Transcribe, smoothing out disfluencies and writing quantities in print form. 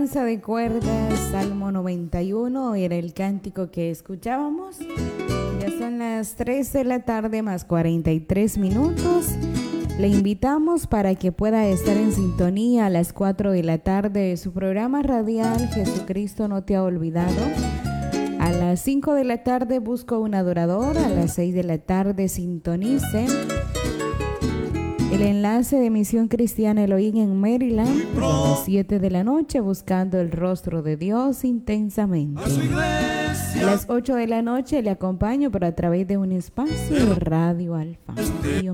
Danza de cuerdas, Salmo 91, era el cántico que escuchábamos. Ya son las 3 de la tarde más 43 minutos. Le invitamos para que pueda estar en sintonía a las 4 de la tarde de su programa radial Jesucristo no te ha olvidado. A las 5 de la tarde busco un adorador. A las 6 de la tarde sintonice el enlace de Misión Cristiana Elohim en Maryland. A las 7 de la noche buscando el rostro de Dios intensamente. A las 8 de la noche le acompaño, pero a través de un espacio de Radio Alfa.